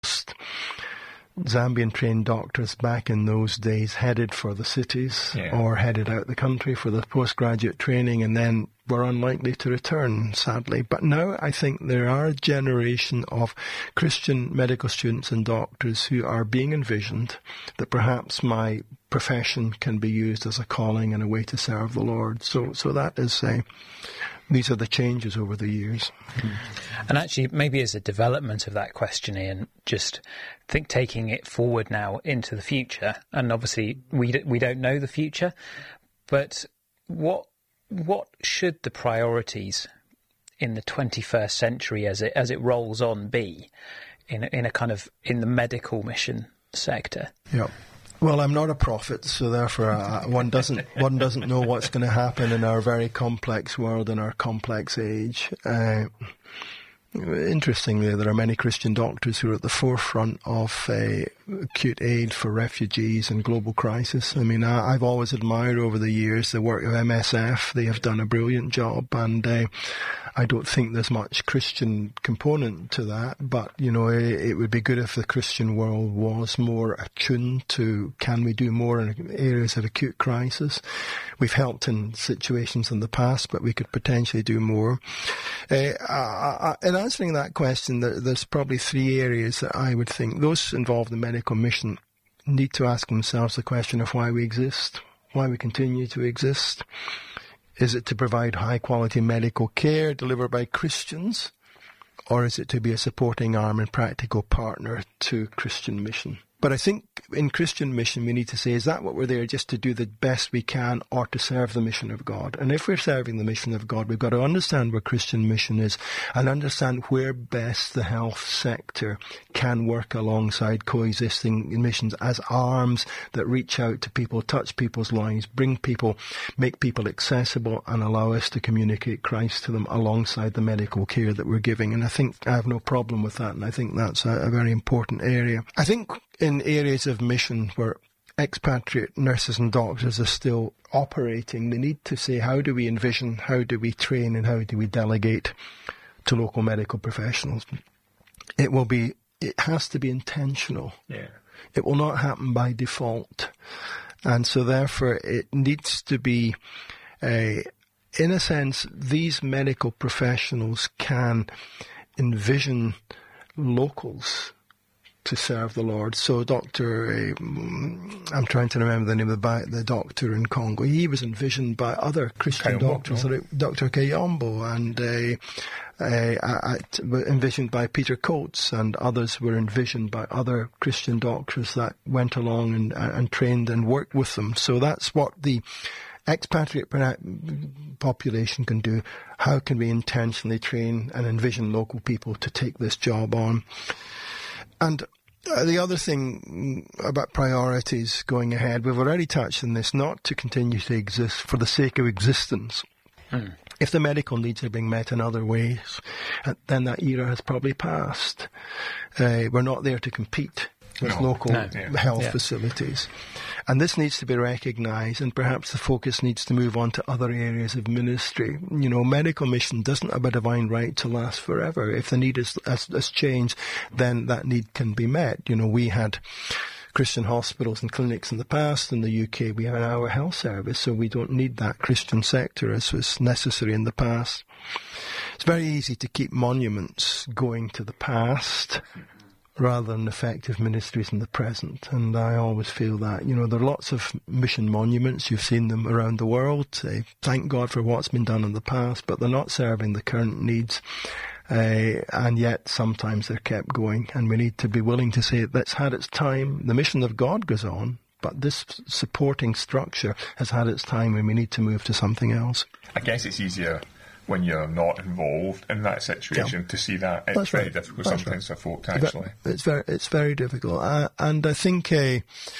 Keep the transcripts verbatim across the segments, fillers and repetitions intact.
Zambian-trained doctors back in those days headed for the cities yeah. or headed out the country for the postgraduate training and then were unlikely to return, sadly. But now I think there are a generation of Christian medical students and doctors who are being envisioned that perhaps my profession can be used as a calling and a way to serve the Lord. So, so that is uh, these are the changes over the years. And actually, maybe as a development of that question, Ian, just think taking it forward now into the future, and obviously we d- we don't know the future, but what what should the priorities in the twenty-first century as it as it rolls on be in a, in a kind of in the medical mission sector? Yeah. Well, I'm not a prophet, so therefore uh, one doesn't one doesn't know what's going to happen in our very complex world, in our complex age. Uh, interestingly, there are many Christian doctors who are at the forefront of uh, acute aid for refugees and global crisis. I mean, I, I've always admired over the years the work of M S F. They have done a brilliant job, and uh, I don't think there's much Christian component to that, but, you know, it, it would be good if the Christian world was more attuned to, can we do more in areas of acute crisis? We've helped in situations in the past, but we could potentially do more. Uh, I, I, in answering that question, there, there's probably three areas that I would think those involved in medical mission need to ask themselves the question of why we exist, why we continue to exist. Is it to provide high-quality medical care delivered by Christians, or is it to be a supporting arm and practical partner to Christian mission? But I think in Christian mission we need to say, is that what we're there just to do the best we can or to serve the mission of God? And if we're serving the mission of God, we've got to understand where Christian mission is and understand where best the health sector can work alongside coexisting missions as arms that reach out to people, touch people's lives, bring people, make people accessible and allow us to communicate Christ to them alongside the medical care that we're giving. And I think I have no problem with that, and I think that's a, a very important area. I think in areas of mission where expatriate nurses and doctors are still operating, they need to say, how do we envision, how do we train, and how do we delegate to local medical professionals? It will be, it has to be intentional. Yeah. It will not happen by default. And so therefore it needs to be, a, in a sense, these medical professionals can envision locals to serve the Lord. So Doctor, uh, I'm trying to remember the name of the, the doctor in Congo. He was envisioned by other Christian Kayombo, doctors, no? like Doctor Kayombo, and uh, uh, at, envisioned by Peter Coates, and others were envisioned by other Christian doctors that went along and, and trained and worked with them. So that's what the expatriate population can do. How can we intentionally train and envision local people to take this job on? And uh, the other thing about priorities going ahead, we've already touched on this, not to continue to exist for the sake of existence. Mm. If the medical needs are being met in other ways, uh, then that era has probably passed. Uh, we're not there to compete with no, local no, yeah. health yeah. facilities. And this needs to be recognised, and perhaps the focus needs to move on to other areas of ministry. You know, medical mission doesn't have a divine right to last forever. If the need is, has, has changed, then that need can be met. You know, we had Christian hospitals and clinics in the past. In the U K, we have our health service, so we don't need that Christian sector as was necessary in the past. It's very easy to keep monuments going to the past rather than effective ministries in the present. And I always feel that, you know, there are lots of mission monuments. You've seen them around the world. They thank God for what's been done in the past, but they're not serving the current needs. Uh, and yet sometimes they're kept going. And we need to be willing to say that's had its time. The mission of God goes on, but this supporting structure has had its time, and we need to move to something else. I guess it's easier when you're not involved in that situation, yeah. to see that. It's That's very right. difficult That's sometimes right. for folk to actually. It's very, it's very difficult. Uh, and I think, uh,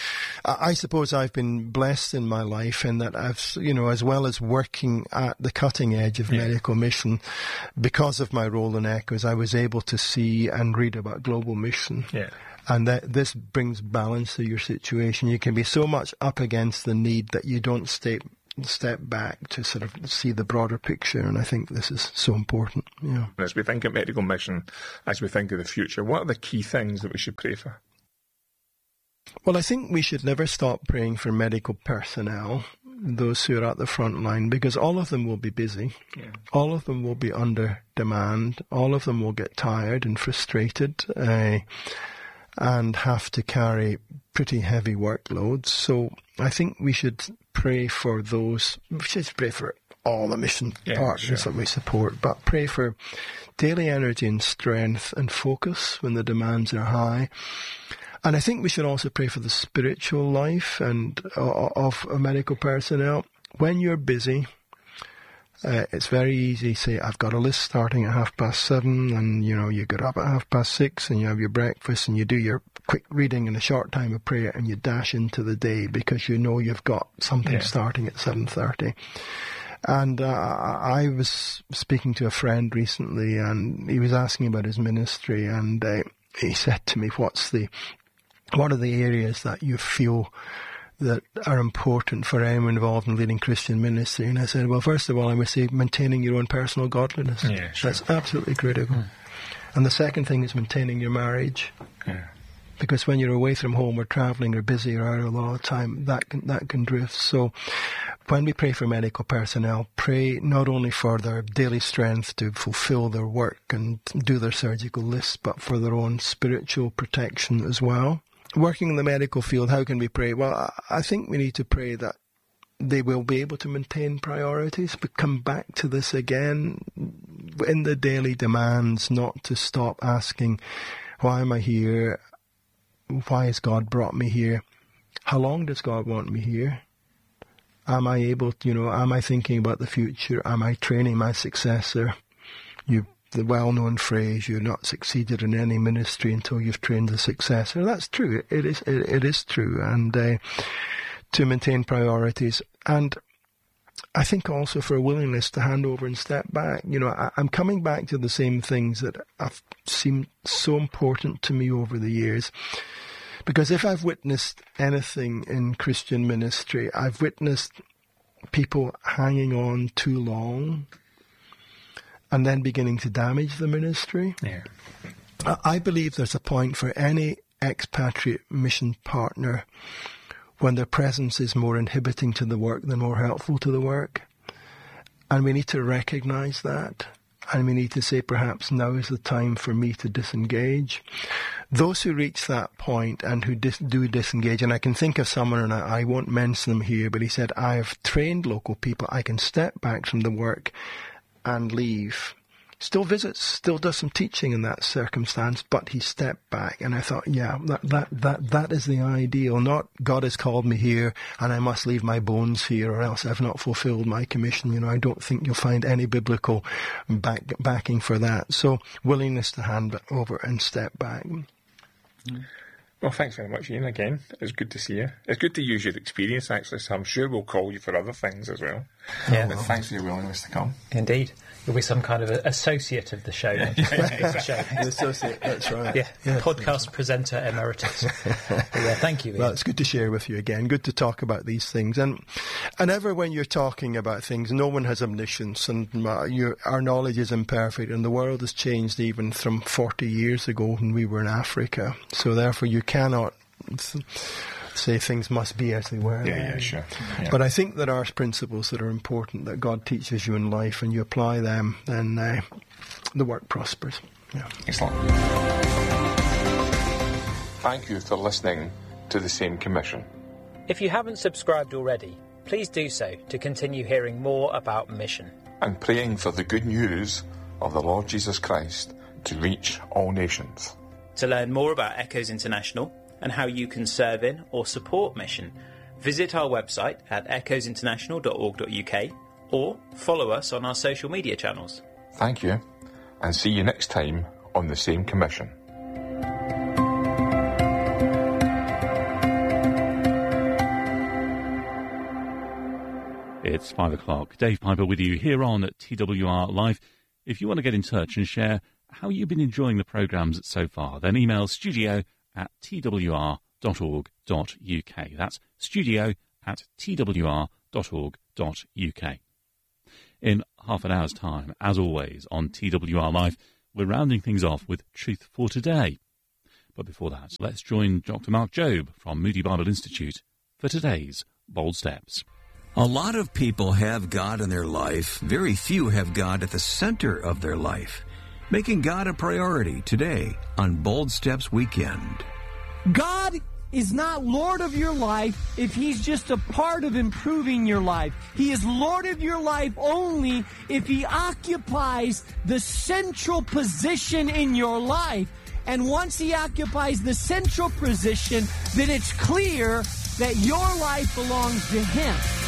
I suppose I've been blessed in my life in that I've, you know, as well as working at the cutting edge of yeah. medical mission, because of my role in ECHOS, I was able to see and read about global mission. Yeah. And that this brings balance to your situation. You can be so much up against the need that you don't stay step back to sort of see the broader picture, and I think this is so important. Yeah. As we think of medical mission, as we think of the future, what are the key things that we should pray for? Well, I think we should never stop praying for medical personnel, those who are at the front line, because all of them will be busy. Yeah. All of them will be under demand. All of them will get tired and frustrated uh, and have to carry pretty heavy workloads. So I think we should pray for those, we should pray for all the mission yeah, partners sure. that we support, but pray for daily energy and strength and focus when the demands are high. And I think we should also pray for the spiritual life and uh, of medical personnel. When you're busy, uh, it's very easy to say, I've got a list starting at half past seven, and, you know, you get up at half past six and you have your breakfast and you do your quick reading and a short time of prayer and you dash into the day because you know you've got something yeah. starting at seven thirty. And uh, I was speaking to a friend recently, and he was asking about his ministry, and uh, he said to me, what's the What are the areas that you feel that are important for anyone involved in leading Christian ministry? And I said, well, first of all, I would say maintaining your own personal godliness. Yeah, sure. That's absolutely critical. Mm. And the second thing is maintaining your marriage. Yeah. Because when you're away from home or travelling or busy or out a lot of time, that can, that can drift. So when we pray for medical personnel, pray not only for their daily strength to fulfill their work and do their surgical lists, but for their own spiritual protection as well. Working in the medical field, how can we pray? Well, I think we need to pray that they will be able to maintain priorities, but come back to this again in the daily demands, not to stop asking, why am I here? Why has God brought me here? How long does God want me here? Am I able to, you know, am I thinking about the future? Am I training my successor? You The well-known phrase, you're not succeeded in any ministry until you've trained the successor. That's true. It is it, it is true. And uh, to maintain priorities. And I think also for a willingness to hand over and step back. You know, I, I'm coming back to the same things that have seemed so important to me over the years. Because if I've witnessed anything in Christian ministry, I've witnessed people hanging on too long and then beginning to damage the ministry. Yeah. I believe there's a point for any expatriate mission partner when their presence is more inhibiting to the work than more helpful to the work. And we need to recognize that. And we need to say, perhaps now is the time for me to disengage. Those who reach that point and who dis- do disengage, and I can think of someone, and I, I won't mention them here, but he said, I have trained local people. I can step back from the work and leave. Still visits, still does some teaching in that circumstance, but he stepped back. And I thought, yeah, that that that that is the ideal. Not God has called me here and I must leave my bones here or else I've not fulfilled my commission. You know, I don't think you'll find any biblical back, backing for that. So willingness to hand over and step back. Mm. Well, thanks very much, Ian, again. It's good to see you. It's good to use your experience, actually, so I'm sure we'll call you for other things as well. Yeah. But thanks for your willingness to come. Indeed. You'll be some kind of a associate of the show. Yeah. the show. The associate, that's right. Yeah, yeah. Podcast presenter emeritus. Yeah, thank you, Ian. Well, it's good to share with you again. Good to talk about these things. And and ever when you're talking about things, no one has omniscience, and uh, your, our knowledge is imperfect, and the world has changed even from forty years ago when we were in Africa. So therefore you cannot th- say things must be as they were. Yeah, yeah, sure. Yeah. But I think there are principles that are important that God teaches you in life, and you apply them, then uh, the work prospers. Yeah. Excellent. Thank you for listening to The Same Commission. If you haven't subscribed already, please do so to continue hearing more about mission. And praying for the good news of the Lord Jesus Christ to reach all nations. To learn more about Echoes International and how you can serve in or support mission, visit our website at echoes international dot org dot U K or follow us on our social media channels. Thank you, and see you next time on The Same Commission. It's five o'clock. Dave Piper with you here on T W R Live. If you want to get in touch and share how you've been enjoying the programmes so far, then email studio at t w r dot org dot U K. That's studio at t w r dot org dot U K. In half an hour's time, as always, on T W R Live, we're rounding things off with Truth for Today. But before that, let's join Doctor Mark Jobe from Moody Bible Institute for today's Bold Steps. A lot of people have God in their life. Very few have God at the center of their life. Making God a priority today on Bold Steps Weekend. God is not Lord of your life if He's just a part of improving your life. He is Lord of your life only if He occupies the central position in your life. And once He occupies the central position, then it's clear that your life belongs to Him.